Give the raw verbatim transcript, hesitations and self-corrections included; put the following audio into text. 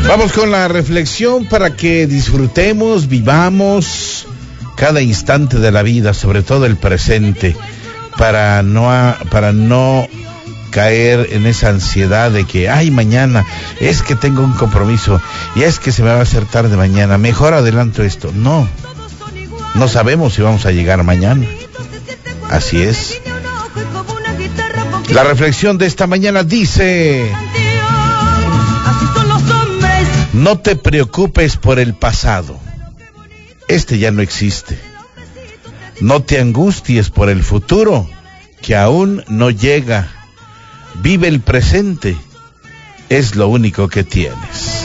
Vamos con la reflexión para que disfrutemos, vivamos cada instante de la vida, sobre todo el presente, para no, para no caer en esa ansiedad de que, ay, mañana, es que tengo un compromiso, y es que se me va a hacer tarde mañana, mejor adelanto esto. No, no sabemos si vamos a llegar mañana. Así es. La reflexión de esta mañana dice: no te preocupes por el pasado, este ya no existe. No te angusties por el futuro, que aún no llega. Vive el presente, es lo único que tienes.